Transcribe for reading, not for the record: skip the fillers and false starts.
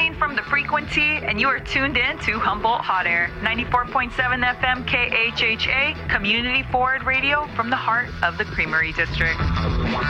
Colleen from The Frequency, and you are tuned in to Humboldt Hot Air, 94.7 FM KHHA, community forward radio from the heart of the Creamery District.